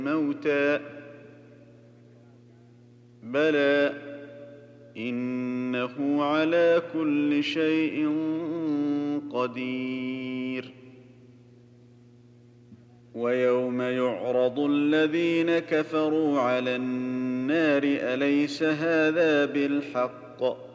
الموتى بلى إنه على كل شيء قدير. ويوم يعرض الذين كفروا على النار أليس هذا بالحق